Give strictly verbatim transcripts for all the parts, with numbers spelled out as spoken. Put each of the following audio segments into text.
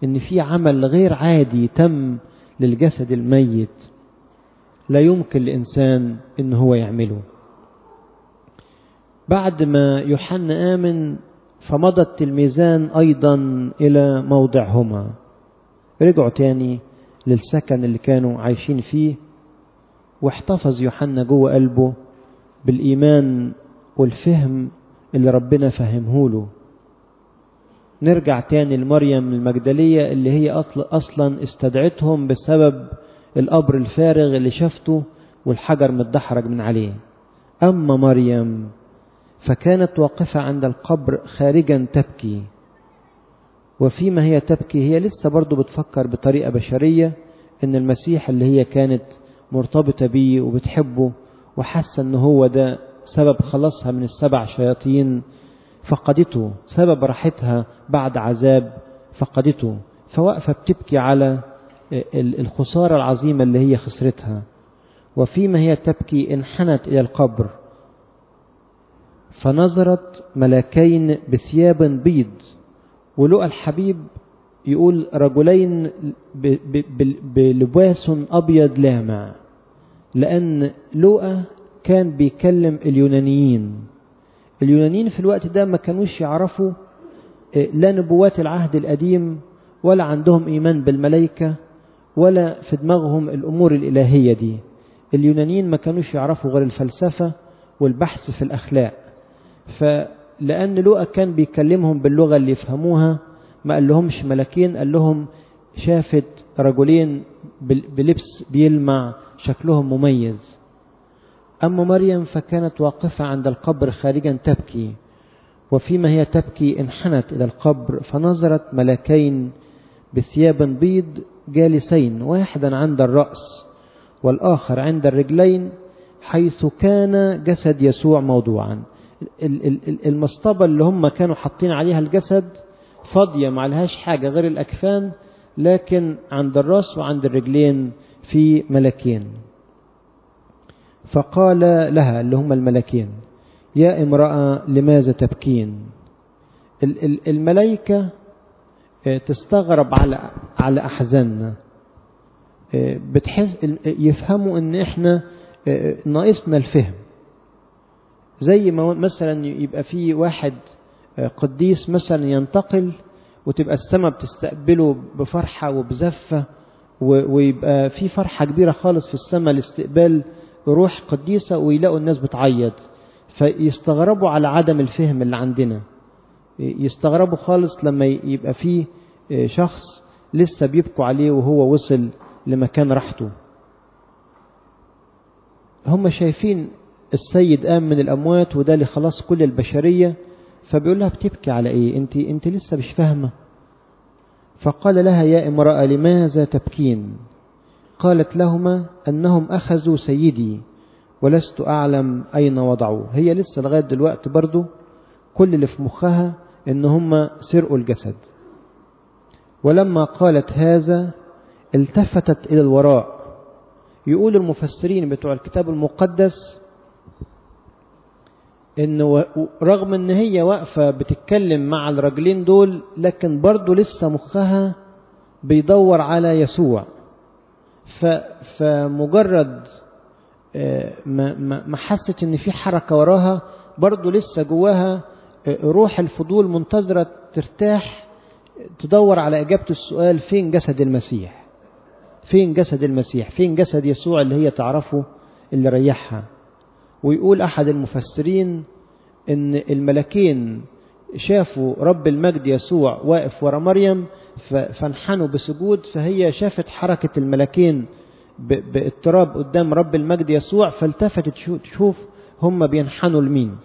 إن في عمل غير عادي تم للجسد الميت لا يمكن لإنسان إن هو يعمله. بعد ما يوحنا آمن فمضى التلميذان أيضا إلى موضعهما، رجعوا تاني للسكن اللي كانوا عايشين فيه، واحتفظ يوحنا جوه قلبه بالإيمان والفهم اللي ربنا فهمه له. نرجع تاني لمريم المجدلية اللي هي أصل أصلا استدعتهم بسبب القبر الفارغ اللي شافته والحجر متدحرج من عليه. أما مريم فكانت واقفة عند القبر خارجا تبكي، وفيما هي تبكي هي لسه برضو بتفكر بطريقة بشرية إن المسيح اللي هي كانت مرتبطة بيه وبتحبه وحاسة إن هو ده سبب خلاصها من السبع شياطين فقدته، سبب راحتها بعد عذاب فقدته، فوقفة بتبكي على الخسارة العظيمة اللي هي خسرتها. وفيما هي تبكي انحنت إلى القبر فنظرت ملاكين بثياب بيض، ولقى الحبيب يقول رجلين بلباس أبيض لامع، لأن لقى كان بيكلم اليونانيين. اليونانيين في الوقت ده ما كانوش يعرفوا لا نبوات العهد القديم ولا عندهم إيمان بالملائكة ولا في دماغهم الأمور الإلهية دي. اليونانيين ما كانوش يعرفوا غير الفلسفة والبحث في الأخلاق، فلأن لوقا كان بيكلمهم باللغة اللي يفهموها ما قال لهمش ملاكين، قال لهم شافت رجلين بلبس بيلمع شكلهم مميز. أما مريم فكانت واقفة عند القبر خارجا تبكي، وفيما هي تبكي انحنت إلى القبر فنظرت ملاكين بثياب بيض جالسين، واحدا عند الرأس والآخر عند الرجلين حيث كان جسد يسوع موضوعا. المصطبة اللي هم كانوا حاطين عليها الجسد فاضية ما عليهاش حاجة غير الأكفان، لكن عند الرأس وعند الرجلين في ملكين. فقال لها اللي هم الملكين يا امرأة لماذا تبكين؟ الملائكة تستغرب على على أحزاننا، بتحس يفهموا ان احنا ناقصنا الفهم. زي ما مثلا يبقى في واحد قديس مثلا ينتقل وتبقى السماء بتستقبله بفرحة وبزفة، ويبقى في فرحة كبيرة خالص في السماء لاستقبال روح قديسة، ويلاقوا الناس بتعيط، فيستغربوا على عدم الفهم اللي عندنا. يستغربوا خالص لما يبقى في شخص لسه بيبكوا عليه وهو وصل لمكان راحته. هم شايفين السيد قام من الأموات وده اللي خلاص كل البشرية، فبيقول لها بتبكي على ايه؟ انت انت لسه مش فاهمة. فقال لها يا امرأة لماذا تبكين؟ قالت لهما أنهم أخذوا سيدي ولست أعلم أين وضعوه. هي لسه لغاية دلوقتي برضو كل اللي في مخها إن هم سرقوا الجسد. ولما قالت هذا التفتت إلى الوراء. يقول المفسرين بتوع الكتاب المقدس إن رغم إن هي واقفة بتتكلم مع الرجلين دول، لكن برضو لسه مخها بيدور على يسوع. فمجرد ما حست ان في حركة وراها، برضو لسه جواها روح الفضول منتظرة ترتاح تدور على إجابة السؤال فين جسد المسيح، فين جسد المسيح، فين جسد يسوع اللي هي تعرفه اللي ريحها. ويقول أحد المفسرين ان الملكين شافوا رب المجد يسوع واقف ورا مريم فانحنوا بسجود، فهي شافت حركة الملكين باضطراب قدام رب المجد يسوع، فالتفتت تشوف هم بينحنوا لمين.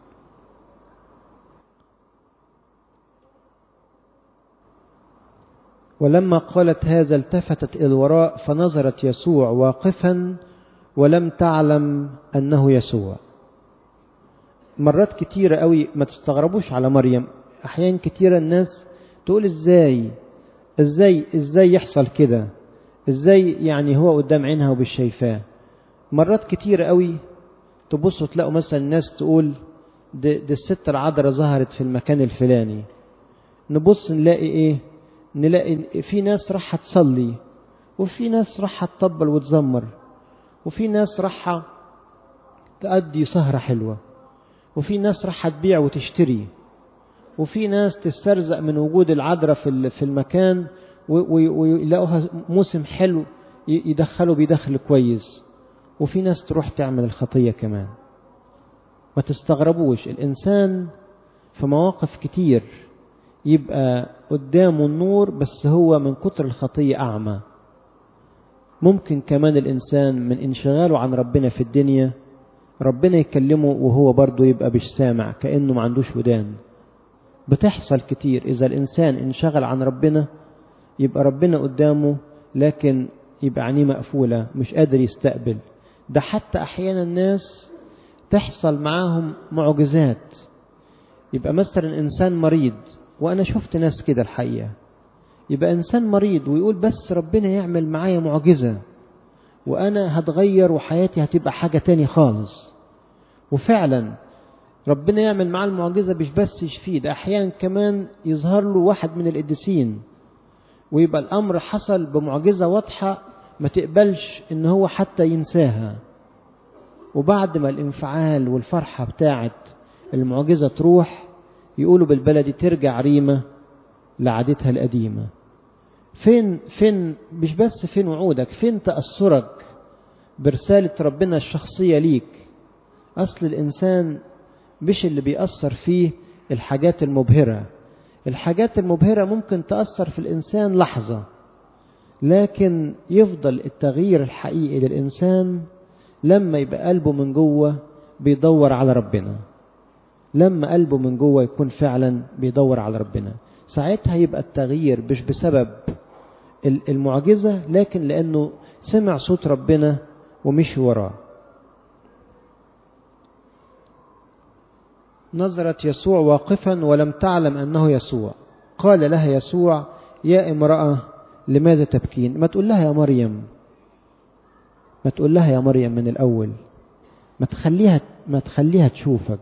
ولما قالت هذا التفتت إلى الوراء فنظرت يسوع واقفا ولم تعلم أنه يسوع. مرات كتيرة قوي ما تستغربوش على مريم، أحيان كتيرة الناس تقول ازاي ازاي ازاي يحصل كده، ازاي يعني هو قدام عينها وبالشايفاه. مرات كتيرة قوي تبصوا تلاقوا مثلا الناس تقول دي, دي الست العذراء ظهرت في المكان الفلاني، نبص نلاقي ايه، نلاقي في ناس راحة تصلي، وفي ناس راحة تطبل وتزمر، وفي ناس راحة تأدي سهرة حلوة، وفي ناس راحة تبيع وتشتري، وفي ناس تسترزق من وجود العذراء في المكان ويلاقوها موسم حلو يدخلوا بيدخل كويس، وفي ناس تروح تعمل الخطية كمان. ما تستغربوش الإنسان في مواقف كتير يبقى قدامه النور بس هو من كتر الخطية أعمى. ممكن كمان الإنسان من انشغاله عن ربنا في الدنيا ربنا يكلمه وهو برضه يبقى مش سامع، كأنه ما عندوش ودان. بتحصل كتير إذا الإنسان انشغل عن ربنا يبقى ربنا قدامه لكن يبقى عينيه مقفولة مش قادر يستقبل. ده حتى أحيانا الناس تحصل معاهم معجزات، يبقى مثلا إنسان مريض، وأنا شفت ناس كده الحقيقة، يبقى إنسان مريض ويقول بس ربنا يعمل معايا معجزة وأنا هتغير وحياتي هتبقى حاجة تاني خالص. وفعلا ربنا يعمل معاه المعجزة مش بس يشفيه، ده أحيانا كمان يظهر له واحد من القديسين ويبقى الأمر حصل بمعجزة واضحة ما تقبلش إن هو حتى ينساها. وبعد ما الانفعال والفرحة بتاعت المعجزة تروح يقولوا بالبلدي ترجع ريمة لعادتها القديمة. فين فين مش بس فين وعودك، فين تأثرك برسالة ربنا الشخصية ليك. أصل الإنسان مش اللي بيأثر فيه الحاجات المبهرة. الحاجات المبهرة ممكن تأثر في الإنسان لحظة، لكن يفضل التغيير الحقيقي للإنسان لما يبقى قلبه من جوه بيدور على ربنا. لما قلبه من جوه يكون فعلا بيدور على ربنا، ساعتها يبقى التغيير مش بسبب المعجزة لكن لأنه سمع صوت ربنا ومشي وراه. نظرت يسوع واقفا ولم تعلم أنه يسوع. قال لها يسوع يا امرأة لماذا تبكين؟ ما تقول لها يا مريم، ما تقول لها يا مريم من الأول، ما تخليها ما تخليها تشوفك.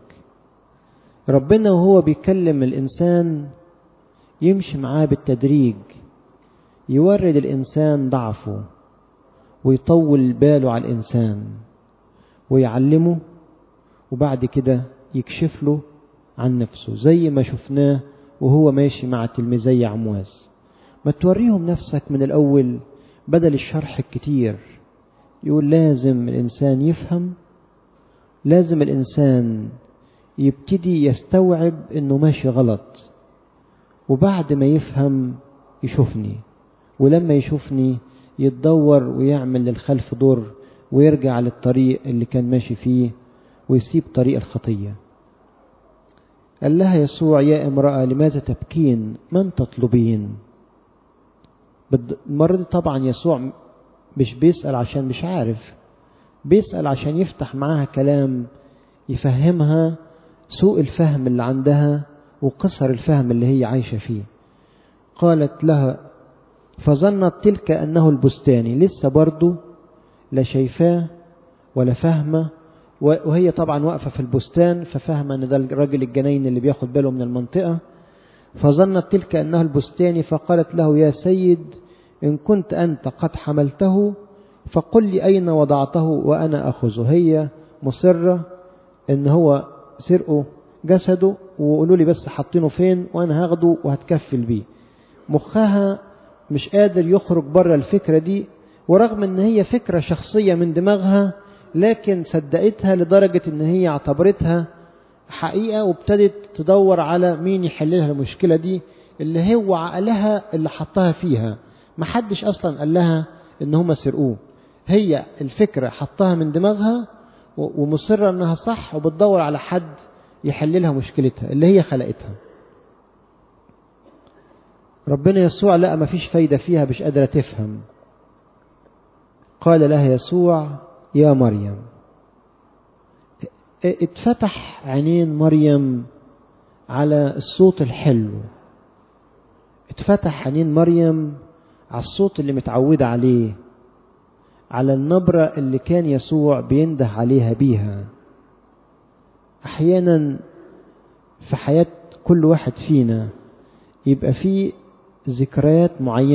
ربنا وهو بيكلم الإنسان يمشي معاه بالتدريج، يورد الإنسان ضعفه ويطول باله على الإنسان ويعلمه، وبعد كده يكشف له عن نفسه زي ما شفناه وهو ماشي مع تلميذي عمواس. ما توريهم نفسك من الأول بدل الشرح الكتير. يقول لازم الإنسان يفهم، لازم الإنسان يبتدي يستوعب إنه ماشي غلط، وبعد ما يفهم يشوفني، ولما يشوفني يتدور ويعمل للخلف دور ويرجع للطريق اللي كان ماشي فيه ويسيب طريق الخطية. قال لها يسوع يا امرأة لماذا تبكين؟ من تطلبين؟ المرة دي طبعا يسوع مش بيسأل عشان مش عارف، بيسأل عشان يفتح معاها كلام يفهمها سوء الفهم اللي عندها وقصر الفهم اللي هي عايشة فيه. قالت لها فظنت تلك أنه البستاني، لسه برضو لا شايفاه ولا فهمه، وهي طبعا واقفة في البستان ففهمة أن ده الراجل الجنين اللي بياخد باله من المنطقة. فظنت تلك أنه البستاني فقالت له يا سيد إن كنت أنت قد حملته فقل لي أين وضعته وأنا أخذه. هي مصرة إن هو سرقه جسده وقولوا لي بس حاطينه فين وأنا هاخده وهتكفل بيه. مخها مش قادر يخرج بره الفكرة دي، ورغم إن هي فكرة شخصية من دماغها لكن صدقتها لدرجة إن هي اعتبرتها حقيقة وابتدت تدور على مين يحل لها المشكلة دي اللي هو عقلها اللي حطها فيها. محدش أصلا قال لها إن هم سرقوه، هي الفكرة حطها من دماغها ومصرة إنها صح وبتدور على حد يحل لها مشكلتها اللي هي خلقتها. ربنا يسوع لا ما فيش فايدة فيها، مش قادرة تفهم. قال لها يسوع يا مريم. اتفتح عينين مريم على الصوت الحلو، اتفتح عينين مريم على الصوت اللي متعودة عليه، على النبرة اللي كان يسوع بينده عليها بيها. احيانا في حياة كل واحد فينا يبقى فيه ذكريات معينة